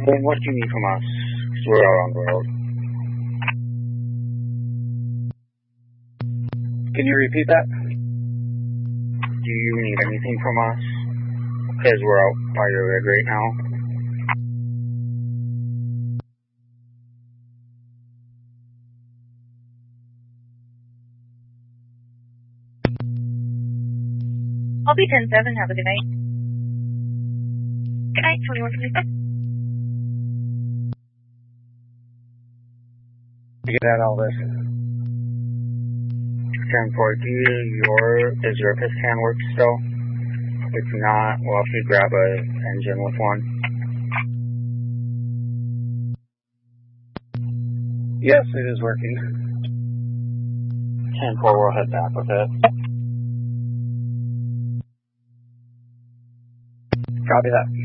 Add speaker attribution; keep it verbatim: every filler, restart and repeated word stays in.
Speaker 1: And what do you need from us? We're out on the road.
Speaker 2: Can you repeat that?
Speaker 1: Do you need anything from us? Because we're out by your rig right now.
Speaker 3: I'll be ten seven. Have a good night. Good night, twenty-one twenty-six.
Speaker 2: Get out all this.
Speaker 1: ten four, do your, is your piston work still? If not, we'll have to grab an engine with one.
Speaker 2: Yes, it is working.
Speaker 1: ten four, we'll head back with it.
Speaker 2: Copy that.